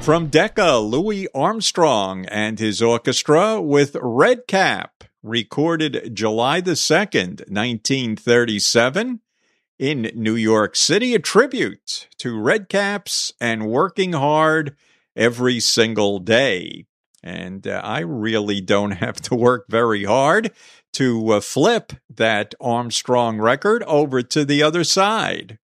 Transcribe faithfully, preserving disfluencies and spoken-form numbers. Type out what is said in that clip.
From Decca, Louis Armstrong and his orchestra with Red Cap, recorded July the second, nineteen thirty-seven, in New York City, a tribute to Red Caps and working hard every single day. And uh, I really don't have to work very hard to uh, flip that Armstrong record over to the other side.